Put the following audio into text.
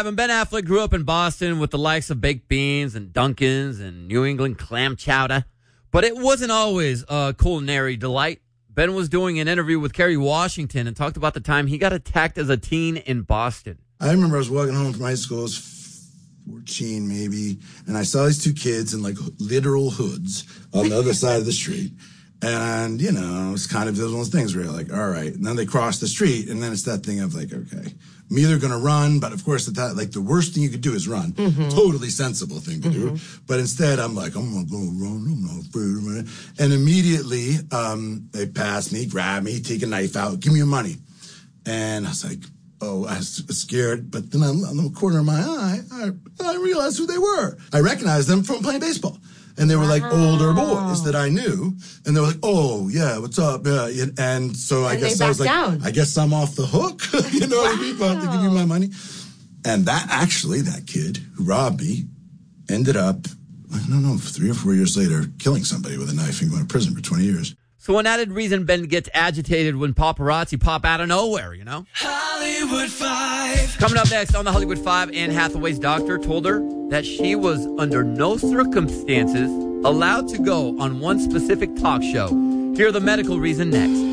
5, and Ben Affleck grew up in Boston with the likes of baked beans and Dunkin's and New England clam chowder. But it wasn't always a culinary delight. Ben was doing an interview with Kerry Washington and talked about the time he got attacked as a teen in Boston. I remember I was walking home from high school, I was 14 maybe, and I saw these two kids in like literal hoods on the other side of the street. And, you know, it's kind of one of those things where you're like, all right. And then they cross the street, and then it's that thing of like, okay, I'm either going to run, but of course, like the worst thing you could do is run. Mm-hmm. Totally sensible thing to do. But instead, I'm like, I'm going to go run. I'm not afraid of it. And immediately, they pass me, grab me, take a knife out, give me your money. And I was like, oh, I was scared. But then on the corner of my eye, I realized who they were. I recognized them from playing baseball. And they were like older boys that I knew. And they were like, oh, yeah, what's up? Yeah. And so I guess I was like, I guess I'm off the hook. You know what I mean? I'll have to give you my money. And that kid who robbed me ended up, I don't know, 3 or 4 years later, killing somebody with a knife and going to prison for 20 years. So an added reason Ben gets agitated when paparazzi pop out of nowhere, you know? Hollywood 5. Coming up next on the Hollywood 5, Anne Hathaway's doctor told her that she was under no circumstances allowed to go on one specific talk show. Hear the medical reason next.